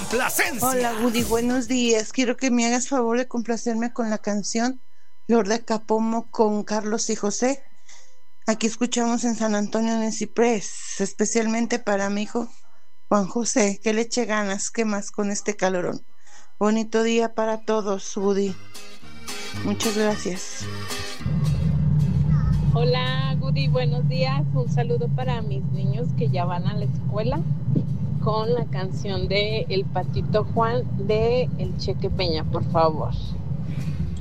complacencia. Hola Woody, buenos días. Quiero que me hagas favor de complacerme con la canción Lord Capomo con Carlos y José. Aquí escuchamos en San Antonio en el Ciprés, especialmente para mi hijo Juan José, que le eche ganas, que más con este calorón. Bonito día para todos, Woody. Muchas gracias. Hola, Goody, buenos días. Un saludo para mis niños que ya van a la escuela con la canción de El Patito Juan de El Cheque Peña, por favor.